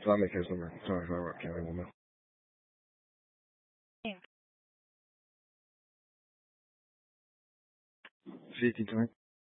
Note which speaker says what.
Speaker 1: let me hear something. Sorry, Kelly, one minute.
Speaker 2: Sim.
Speaker 1: Fique também.